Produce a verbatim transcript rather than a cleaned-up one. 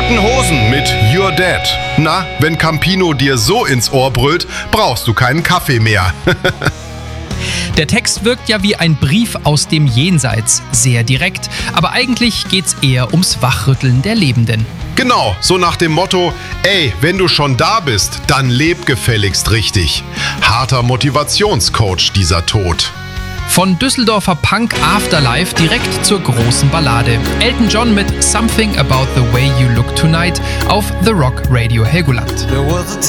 Toten Hosen mit You're Dead. Na, wenn Campino dir so ins Ohr brüllt, brauchst du keinen Kaffee mehr. Der Text wirkt ja wie ein Brief aus dem Jenseits, sehr direkt, aber eigentlich geht's eher ums Wachrütteln der Lebenden. Genau, so nach dem Motto, ey, wenn du schon da bist, dann leb gefälligst richtig. Harter Motivationscoach, dieser Tod. Von Düsseldorfer Punk Afterlife direkt zur großen Ballade. Elton John mit Something About the Way You Look Tonight auf The Rock Radio Helgoland.